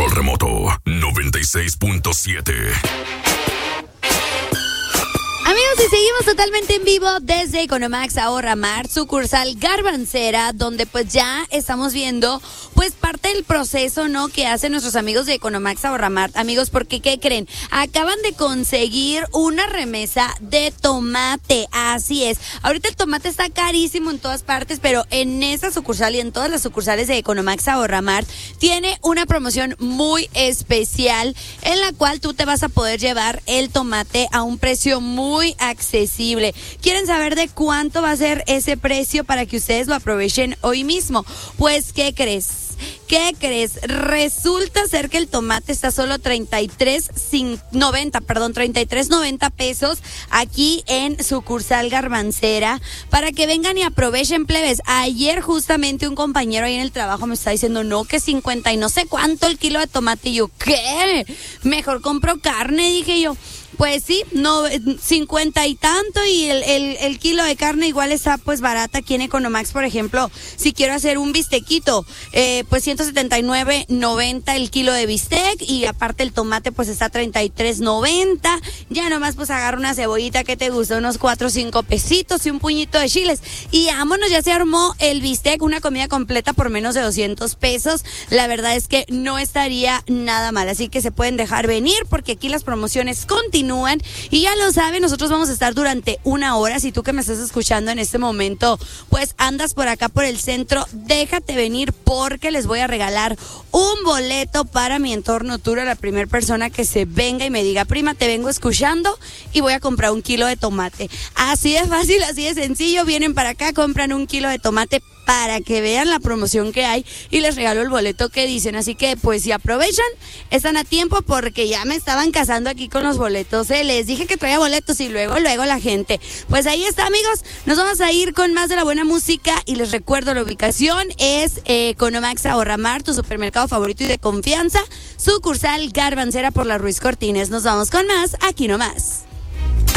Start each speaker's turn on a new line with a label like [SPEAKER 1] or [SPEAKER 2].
[SPEAKER 1] Control remoto 96.7.
[SPEAKER 2] Amigos, y seguimos totalmente en vivo desde Economax Ahorra Mar, sucursal Garbancera, donde pues ya estamos viendo pues parte del proceso, ¿no?, que hacen nuestros amigos de Economax Ahorra Mar. Amigos, porque ¿qué creen? Acaban de conseguir una remesa de tomate, así es. Ahorita el tomate está carísimo en todas partes, pero en esta sucursal y en todas las sucursales de Economax Ahorra Mar tiene una promoción muy especial en la cual tú te vas a poder llevar el tomate a un precio muy accesible. ¿Quieren saber de cuánto va a ser ese precio para que ustedes lo aprovechen hoy mismo? Pues, ¿qué crees? Resulta ser que el tomate está solo 33.90 pesos aquí en sucursal Garbancera, para que vengan y aprovechen, plebes. Ayer justamente un compañero ahí en el trabajo me está diciendo, no, que 50 y no sé cuánto el kilo de tomate. Y yo, ¿qué? Mejor compro carne, dije yo. Pues sí, no, 50 y tanto, y el kilo de carne igual está pues barata aquí en Economax. Por ejemplo, si quiero hacer un bistequito, pues 179.90 el kilo de bistec, y aparte el tomate pues está 33.90. Ya nomás pues agarro una cebollita que te gusta, unos 4 o 5 pesitos y un puñito de chiles, y vámonos, ya se armó el bistec, una comida completa por menos de 200 pesos. La verdad es que no estaría nada mal, así que se pueden dejar venir porque aquí las promociones continúan. Y ya lo saben, nosotros vamos a estar durante una hora. Si tú que me estás escuchando en este momento pues andas por acá por el centro, déjate venir porque les voy a regalar un boleto para mi entorno tour a la primera persona que se venga y me diga, prima, te vengo escuchando y voy a comprar 1 kilo de tomate. Así de fácil, así de sencillo. Vienen para acá, compran 1 kilo de tomate para que vean la promoción que hay y les regalo el boleto que dicen. Así que pues si aprovechan, están a tiempo porque ya me estaban casando aquí con los boletos. Les dije que traía boletos y luego la gente. Pues ahí está, amigos. Nos vamos a ir con más de la buena música y les recuerdo la ubicación es Economax Ahorra Mar, tu supermercado favorito y de confianza, sucursal Garbancera por la Ruiz Cortines. Nos vamos con más aquí nomás.